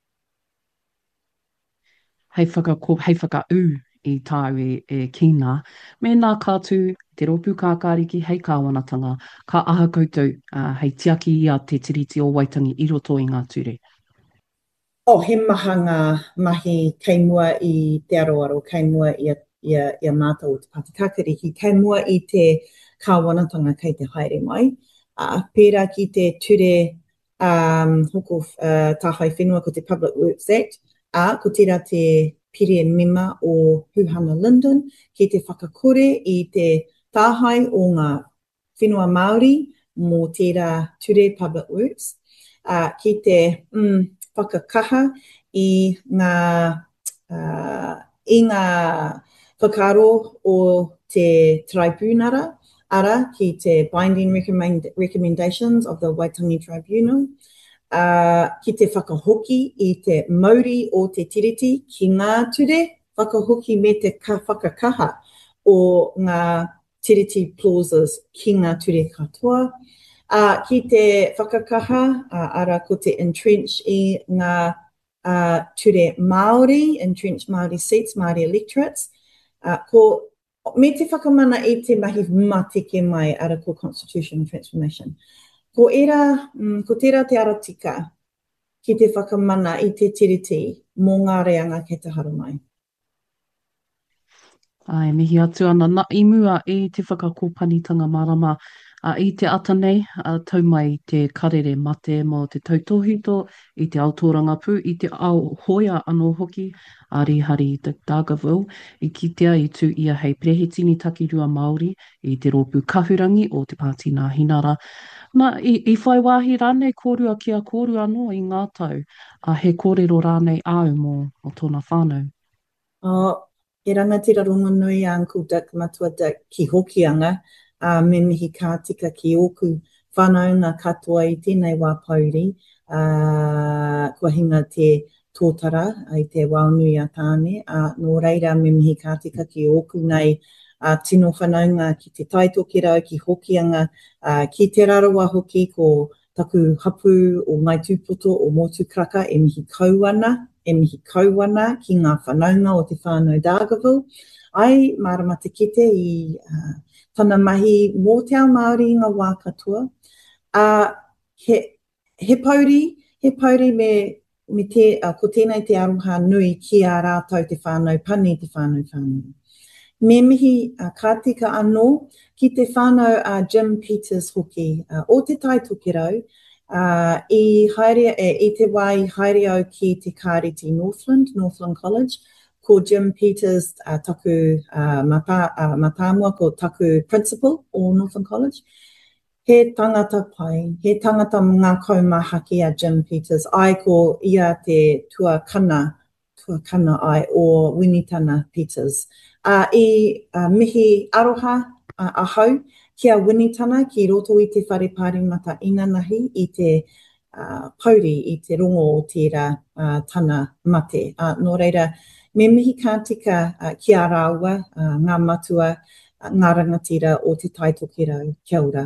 Hei whakako, hei whakau i tāu e, e kina, me nā kātū, te ropu kākāriki, hei kāwanatanga, ka aha koutou, uh, hei tiaki ia te tiriti o Waitangi i roto i ngā ture.
O, oh, he maha ngā mahi kei mua i te aroaro, kei mua i a, i a, i a mātou o te pāti kākariki, kei mua i te kāwanatanga kei te haere mai. Uh, pērā ki te ture um, hoko uh, tāhai whenua ko te Public Works Act, a uh, ko tira te pire mema o Huhana Lyndon, ki te whakakore i te tāhai o ngā whenua Māori mō tērā ture Public Works, uh, ki te mm, whakakaha i ngā, uh, i ngā whakaro o te tribunara, ara ki te binding recommend, recommendations of the Waitangi Tribunal, uh, ki te whakahoki i te mauri o te tiriti, ki ngā ture, whakahoki me te ka whakakaha o ngā tiriti clauses ki ngā ture katoa, Uh, ki te whakakaha, uh, ara ko te entrench i ngā uh, ture Māori, entrench Māori seats, Māori electorates. Uh, ko, me te whakamana i te mahi matike mai ara ko constitutional transformation. Ko era, mm, ko tērā te ara tika ki te whakamana i te tiriti mō ngā reanga kei te haro mai.
Ai, mihi atu ana. Nā imua e te whakakōpanitanga marama a i te ata nei, a tau mai te karere mate mo te tautohito, i te aotoranga pū, i te ao hoia anō hoki, Ari Hari te Dargaville, i kitea i tū ia hei prehitini takirua Māori, i te rōpū kahurangi o te Pātina Hinara. Nā, i, i whai wāhi rānei kōrua kia kōrua anō i ngā tau, a he kōrero rānei au mō o tōna whānau.
Oh, he rangatira rongo nui a Uncle Dick, Matua Dick, ki hokianga, uh, me mihi kā tika ki oku whanaunga katoa i tēnei wā pauri, uh, kua hinga te tōtara i te waunui a tāne, uh, nō reira me mihi kā tika ki oku nei uh, tino whanaunga ki te taitoki rau, ki hokianga, uh, ki te rarawa hoki ko taku hapu o ngai tūpoto o Motu Kraka e mihi kauana, e mihi kauana ki ngā whanaunga o te whānau Dargaville. Ai, marama te kite i uh, tana mahi mō te ao Māori i ngā wā katoa. Uh, he, he pauri, he pauri me, me te, uh, ko tēnei te aroha nui ki a rātau te whānau pani, te whānau whānau. Me mihi uh, ka tika anō ki te whānau uh, Jim Peters hoki, uh, o te taitoki rau, Uh, i, haere, e, i te wā i haere au ki te Kāreti Northland, Northland College, ko Jim Peters, uh, taku uh, mata, uh, matamua, ko taku principal o Northland College. He tangata pai, he tangata ngā kaumahaki a Jim Peters, ai ko ia te tuakana, tuakana ai o Winitana Peters. Uh, I uh, mihi aroha uh, ahau, kia Winitana ki roto i te whare pārimata inanahi i te uh, pauri i te rongo o tērā uh, tana mate. Uh, nō reira, me mihi kā tika uh, ki a rāua, uh, ngā matua, uh, ngā rangatira o te taitoki rau. Kia ora.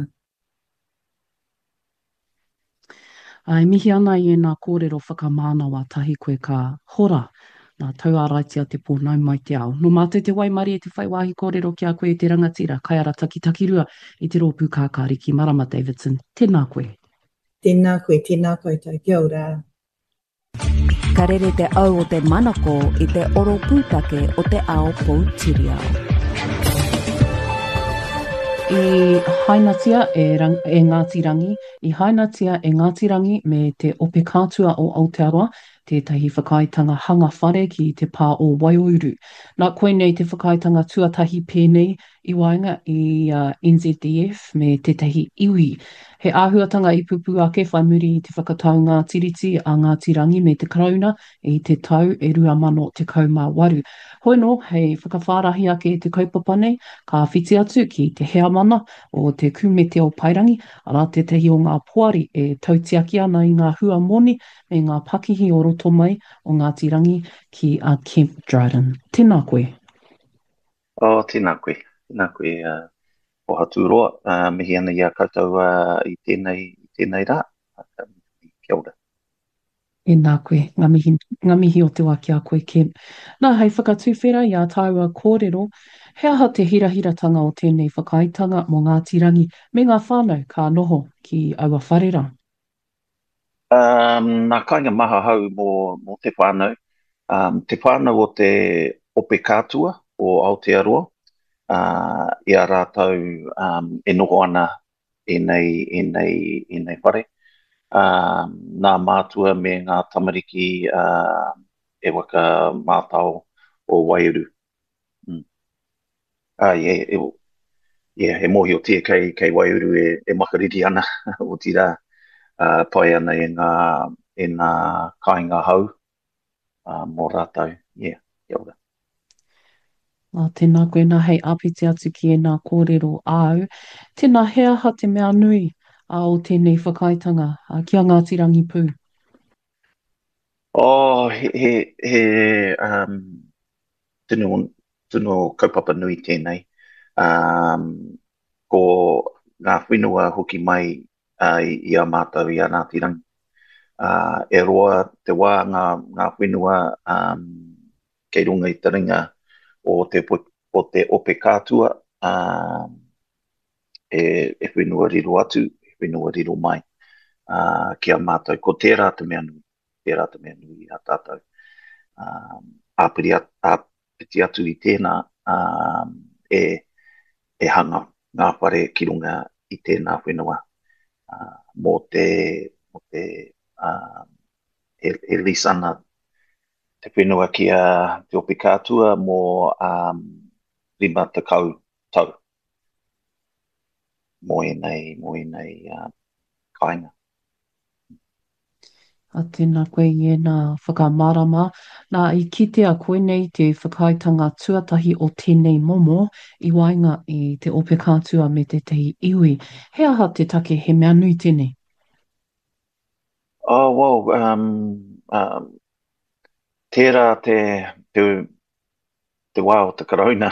Ai, mihi ana i e nā kōrero whakamānawa tahi koe ka hora nā tau āraitia te pōnau mai te ao. No mātou te waimari e te whaiwahi kōrero ki a koe e te rangatira, kai ara taki takirua i te rōpū kākāri ki Marama Davidson. Tēnā koe.
Tēnā koe, tēnā koe tau. Kia ora.
Ka rere te au o te manako i te oro pūtake o te ao Poutireo.
I hainatia e, rang, e Ngātirangi, i hainatia e Ngātirangi me te ope kātua o Aotearoa, tētahi whakaitanga hanga whare ki te pā o Waiōuru. Nā koe nei te whakaitanga tuatahi pēnei i wainga i uh, N Z D F me tētahi iwi. He āhuatanga i pupu ake whai muri i te whakatau ngā tiriti a Ngātirangi me te karauna i te tau e rua mano te kaumā waru. Hoi no, hei whakawhārahi ake i te kaupapa nei, ka whiti atu ki te hea mana o te kūmeteo Pairangi, ara tētahi o ngā poari e tautiaki ana i ngā hua moni me ngā pakihi o roto mai o Ngātirangi ki a Kemp Dryden. Tēnā koe.
O, oh, tēnā koe. Tēnā koe. Uh... o haturoa, uh, mihi ana ia koutou uh, i tēnei, tēnei rā. Uh, kia ora.
E nā koe, ngā mihi, ngā mihi o te wā ki a koe Kemp. Nā, hei whakatūwhera i a tāua kōrero, he aha te hirahiratanga o tēnei whakaitanga mō Ngātirangi me ngā whānau ka noho ki aua wharera?
Um, nā kainga maha hau mō, mō te whānau. Um, te whānau o te ope kātua o Aotearoa. Uh, ia rātau um, e noho ana e nei, e nei, e nei whare. Uh, nā mātua me ngā tamariki uh, e waka mātau o Waiōuru. Mm. Uh, yeah, e, yeah, e mohi o tia kei, kei Waiōuru e, e makariri ana o tira uh, pai ana e ngā, e ngā kāinga hau uh, mō rātau. Yeah, kia ora.
Nā, tēnā koe nā hei apiti atu ki e nā kōrero au. Tēnā hea ha te mea nui a o tēnei whakaitanga a ki a Ngātirangi pū.
Oh, he, he, he um, tino, tino kaupapa nui tēnei. Um, ko ngā whenua hoki mai uh, i, i a mātou i a Ngāti Rangi. Uh, e roa te wā ngā, ngā whenua um, kei runga i te ringa o te, o te ope kātua uh, e, e whenua riro atu, e whenua riro mai uh, ki a mātou. Ko tērā te mea nui, tērā te mea nui a tātou. Um, āpiti, āpiti atu i tēnā um, e, e hanga ngā whare ki runga i tēnā whenua uh, mō te, mō te uh, e, e lisana te whenua ki a te opi kātua mō um, lima te kau tau. Mō e nei, mō e nei uh, kāinga.
A tēnā koe i e nā whakamārama. Nā i kitea koe nei te whakaitanga tuatahi o tēnei momo i wainga i te ope kātua me te tehi iwi. He aha te take he mea nui tēnei?
Oh, well, um, um, tērā te, te, te wā o te karauna.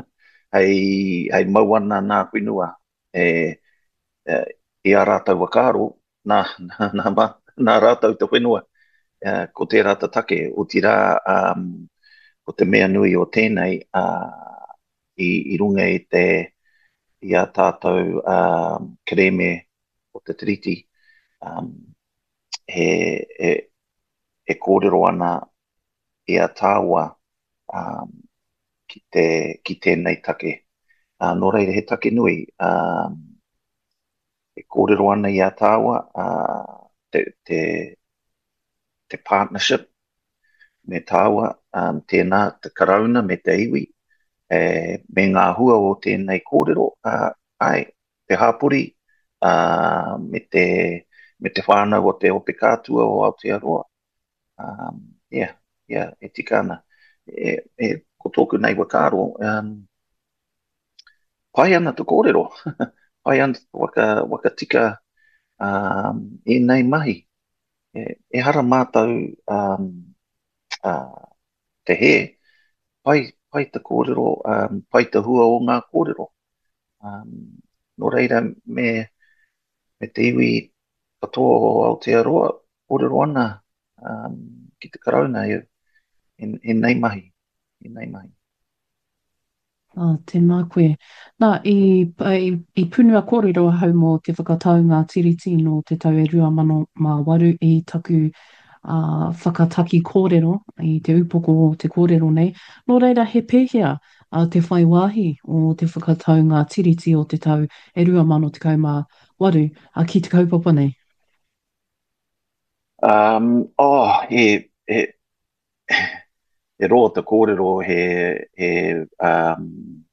hei, hei mauana nā whenua. E, e, i a rātau wakaro, nā, nā, nā, nā rātau te whenua. Uh, ko tērā te take, o tira um, o te mea nui o tēnei uh, i, i runga i te i a tātou um, kereme o te tiriti um, he, he, he kōrero ana i a tāua um, ki, te, ki tēnei take. Uh, nō reira he take nui, um, he kōrero ana i a tāua uh, te, te te partnership me tāua, um, tēnā te karauna me te iwi, e, me ngā hua o tēnei kōrero, uh, ai, te hapuri, uh, me, te, me te whānau o te ope kātua o Aotearoa. Um, yeah, yeah, e tika ana. E, e, ko tōku nei wakaro, um, pai ana te kōrero, pai ana waka, waka tika um, e nei mahi. E, e hara mātou um, uh, te he, pai, pai te kōrero, um, pai te hua o ngā kōrero. Um, no reira me, me te iwi katoa o Aotearoa, kōrero ana um, ki te karauna e, e, e nei mahi. E nei mahi.
Ah, tēnā koe. Nā, i, i, i punua kōrero hau mō te whakataunga tiriti no te tau e rua mano mā waru i taku uh, whakataki kōrero i te upoko o te kōrero nei. Nō reira he pēhea uh, te whai wāhi o te whakataunga tiriti o te tau e rua mano te kau mā waru uh, ki te kaupapa nei.
Um, oh, he, he, he roa te kōrero he, he um,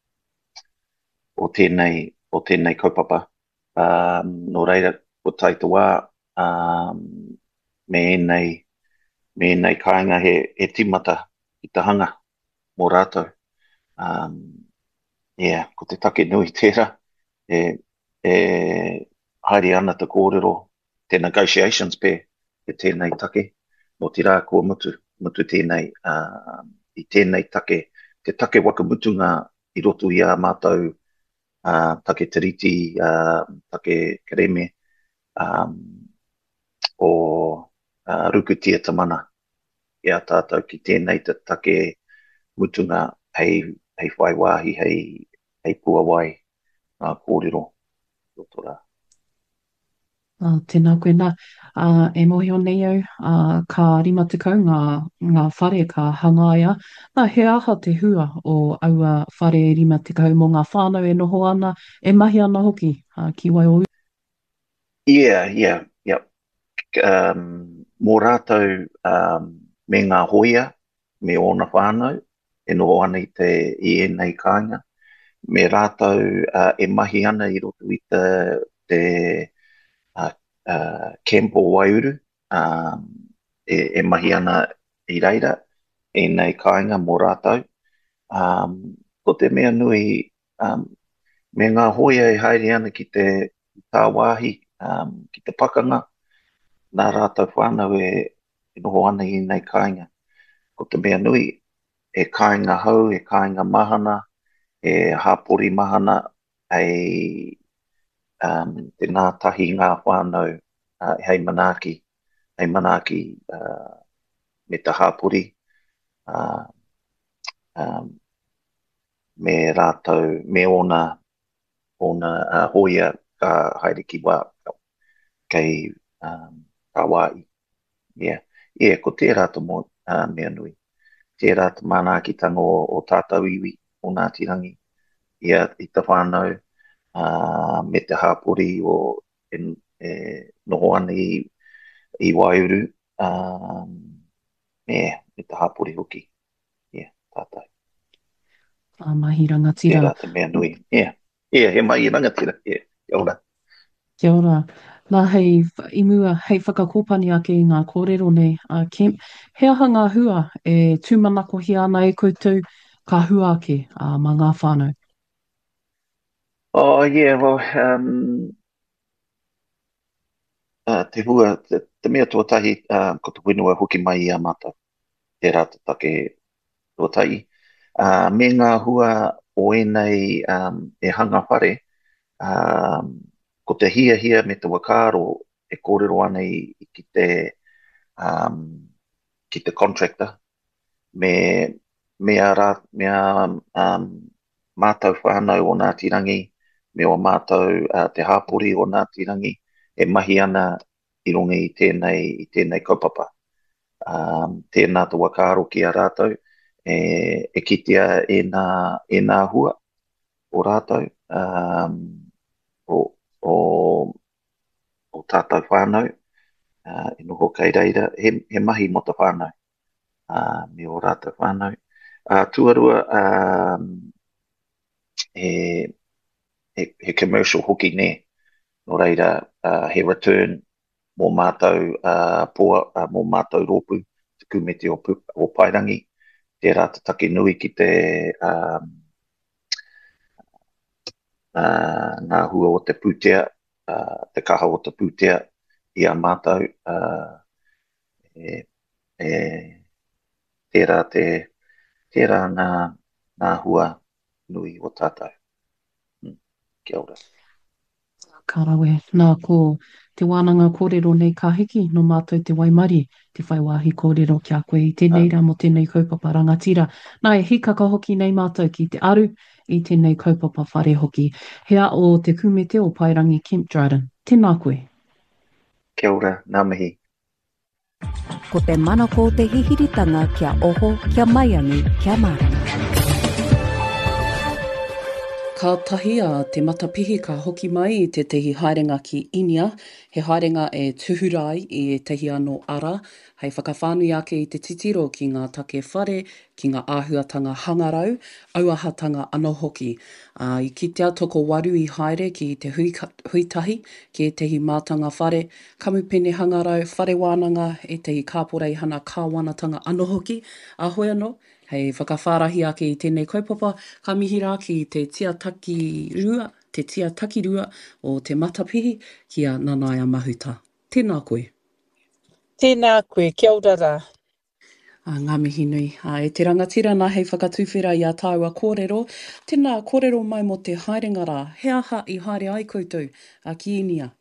o tēnei, o tēnei kaupapa. Um, no reira, ko taitawa, um, me nei, me nei kāinga he, he timata i te hanga mō rātou. Um, yeah, ko te take nui tērā, e, e haere ana te kōrero, te negotiations pē, e tēnei take, no tira kua mutu, mutu tēnei, uh, i tēnei take, te take wakamutunga i roto i a mātou, uh, take tiriti, uh, take kereme, um, o uh, rukutia tamana, i a tātou ki tēnei te take mutunga hei, hei whai wāhi, hei, hei pua wai, ngā kōrero, roto rā.
Uh, tēnā koe nā, uh, e mohi o nei au, uh, ka rima te kau ngā, ngā whare ka hangaia. Nā, he aha te hua o aua whare e rima te kau mō ngā whānau e noho ana, e mahi ana hoki uh, ki wai o.
Yeah, yeah, yeah. Um, mō rātou um, me ngā hoia, me ona whānau, e noho ana i te i e nei kāinga. Me rātou uh, e mahi ana i roto i te, te uh, uh, Kempo Waiuru, um, e, e mahi ana i reira, e nei kāinga mō rātou. Um, ko te mea nui, um, me ngā hoia e haere ana ki te tā wāhi, um, ki te pakanga, nā rātou whānau e, e noho ana i nei kāinga. Ko te mea nui, e kāinga hau, e kāinga mahana, e hapori mahana, e um, te nā tahi ngā whānau uh, hei manaki, hei manaki uh, me ta hāpuri, uh, um, me rātou, me ona, ona uh, hoia ka haere ki wā kei um, Hawaii. Yeah. Yeah, ko te rātou mo uh, mea nui. Te rātou mānākitanga o, o tātou iwi o Ngāti Rangi. Ia i ta whānau uh, me te hāpuri o e, e, noho ana i, i Wairuru. Um, yeah, me te hāpuri hoki. Yeah, tātou.
A mahi rangatira.
Te rātou mea nui. Yeah. Yeah, he mai rangatira. Yeah, kia ora.
Kia ora. Nā hei i mua, hei whakakōpani ake i ngā kōrero nei. Uh, Kemp, he aha ngā hua e tūmanako hi ana e koutou ka hua ake uh, mā ngā whānau?
Oh, yeah, well, um, uh, te hua, te, te mea tuatahi, uh, ko te whenua hoki mai i a mata. Te rātou take tuatahi. Uh, me ngā hua o enei um, e hanga whare, um, ko te hia hia me te wakaro e kōrero ana i, i ki te um, ki te contractor me me a rā, me a um, mātou whānau o Ngāti Rangi, me o mātou uh, te hāpuri o Ngāti Rangi e mahi ana i runga i tēnei, i tēnei kaupapa. Um, tēnā te wakaro ki a rātou e, e kitea e nā, e nā hua o rātou um, o o, o tātou whānau, uh, e noho kei reira, he, he mahi mo te whānau, uh, me o rātou whānau. Uh, tuarua, um, he, he, he commercial hoki ne, no reira, uh, he return mō mātou uh, poa, uh, mō mātou rōpu, te kumete o, o Pairangi, te rātou take nui ki te um, uh, ngā hua o te pūtea, uh, te kaha o te pūtea i a mātou, uh, e, e, tērā te, tērā ngā, ngā hua nui o tātou. Hmm. Kia ora.
Ka rawe, nā ko te wānanga kōrero nei ka hiki no mātou te waimari, te whai wāhi kōrero ki a koe i tēnei rā mo tēnei kaupapa rangatira. Nā e hikaka hoki nei mātou ki te aru i tēnei kaupapa whare hoki. Hea o te kumete o Pairangi Kemp Dryden. Tēnā koe.
Kia ora, ngā mihi.
Ko te manako te hihiritanga kia oho, kia maiangi, kia marama.
Ka tahi a te matapihi ka hoki mai i te tehi haerenga ki Inia. He haerenga e tuhurai i e tehi anō ara. Hei whakawhānui ake i te titiro ki ngā take whare, ki ngā āhuatanga hangarau, auahatanga anō hoki. Uh, I kitea toko waru i haere ki te hui, huitahi, ki e tehi mātanga whare, kamupene hangarau, whare wānanga, e tehi kāporei hana kāwanatanga anō hoki. A hoi anō, hei whakawhārahi ake i tēnei kaupapa, ka mihi rā ki te tia taki rua, te tia taki rua o te matapihi ki a Nanaia Mahuta. Tēnā koe.
Tēnā koe, kia ora rā.
Uh, ngā mihi nui. Uh, e te rangatira nā hei whakatuwhera i a tāua kōrero. Tēnā kōrero mai mo te haerenga rā. He aha i haere ai koutou uh, ki Inia?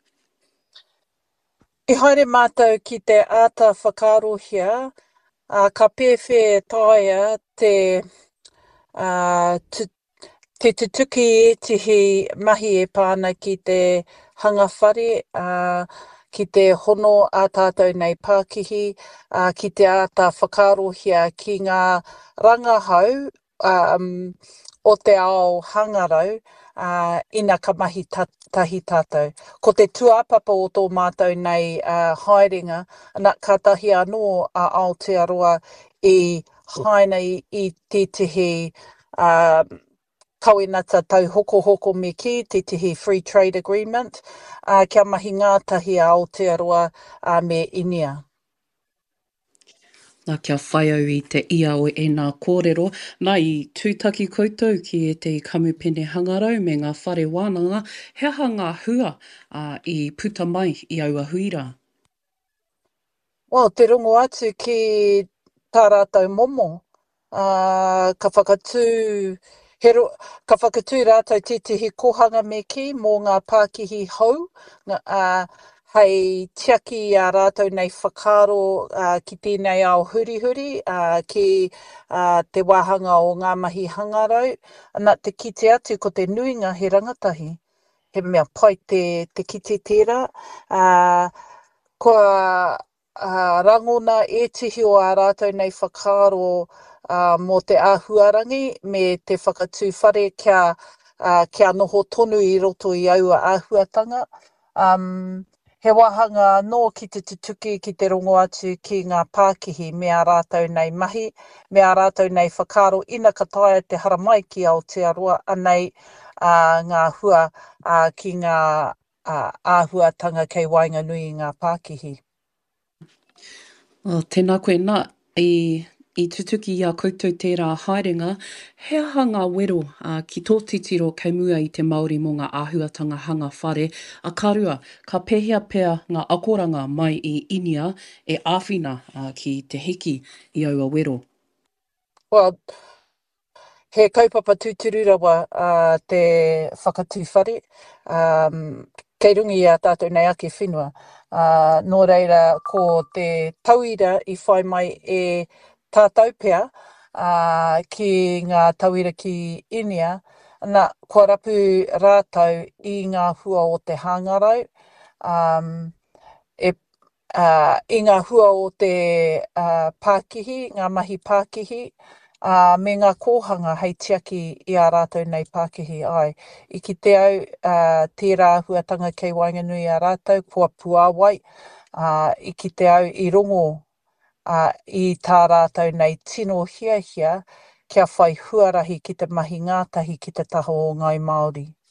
I haere mātou ki te āta whakarohia, uh, ka pēwhe tāia te, uh, tu, te tutuki e tihi mahi e pāna ki te hangawhare, uh, ki te hono a tātou nei Pākihi, uh, ki te āta whakarohia ki ngā rangahau um, o te ao hangarau, uh, ina ka mahi ta tahi tātou. Ko te tuapapa o tō mātou nei uh, haerenga, ana ka tahi anō a Aotearoa i haina i, i te tihi uh, kawinata tau hoko hoko me ki, te tihi Free Trade Agreement, uh, kia mahi ngātahi a Aotearoa uh, me Inia.
Nā kia whai au i te ia o e nā kōrero. Nā i tūtaki koutou ki e te kamupene hangarau me ngā whare wānanga, he aha ngā hua uh, i puta mai i aua huira?
Well, te rongo atu ki tā rātou momo. Uh, ka whakatū he ro, ka whakatū rātou tētahi kohanga me ki mō ngā Pākihi hou, ngā, uh, hei tiaki a rātou nei whakaro uh, ki tēnei ao hurihuri, uh, ki uh, te wāhanga o ngā mahi hangarau, ana te kite atu ko te nuinga he rangatahi, he mea pai te, te kite tērā, uh, kua uh, rangona e tihi o a rātou nei whakaro uh, mō te āhuarangi me te whakatū whare kia, uh, kia noho tonu i roto i aua āhuatanga. Um, he wahanga nō ki te tutuki ki te rongo atu ki ngā Pākihi me a rātou nei mahi, me a rātou nei whakaro ina ka taia te haramai ki Aotearoa, anei uh, ngā hua uh, ki ngā uh, āhuatanga kei Wainganui i ngā Pākihi.
Oh, tēnā koe nā, i, i tutuki i a koutou tērā haerenga, he aha ngā wero uh, ki tō titiro kei mua i te Māori mō ngā āhuatanga hanga whare, a karua, ka pēhea pēa ngā akoranga mai i Inia e āwhina uh, ki te hiki i aua wero.
Well, he kaupapa tūturu rawa uh, te whakatū whare, um, kei rungi a tātou nei ake whenua. Uh, nō reira, ko te tauira i whai mai e tātou pea uh, ki ngā tauira ki Inia, nā kua rapu rātou i ngā hua o te hangarau, um, e, uh, i ngā hua o te uh, Pākihi, ngā mahi Pākihi, Uh, me ngā kōhanga hei tiaki i a rātou nei Pākihi ai. I ki te au uh, tērā huatanga kei Wainganui a rātou, kua puāwai, uh, i ki te au i rongo uh, i tā rātou nei tino hia hia, kia whai huarahi ki te mahi ngātahi ki te taho o ngai Māori.